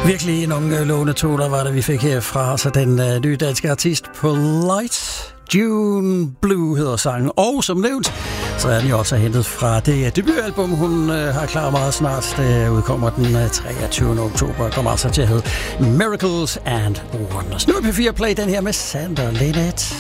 Virkelig nogle lovende toner var det, vi fik her fra så den nye danske artist Polite. June Blue hedder sangen, og som nævnt, så er den jo også hentet fra det debutalbum, hun har klar meget snart. Det udkommer den 23. oktober, kommer altså til at hedde Miracles and Wonders. Nu er P4 Play den her med Sander Linnet.